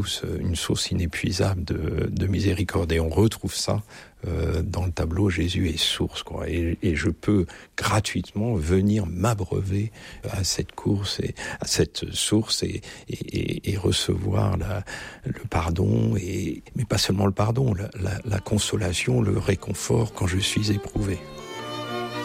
Une source inépuisable de miséricorde. Et on retrouve ça dans le tableau Jésus est source, quoi. Et je peux gratuitement venir m'abreuver à cette course et à cette source et recevoir le pardon, mais pas seulement le pardon, la consolation, le réconfort quand je suis éprouvé.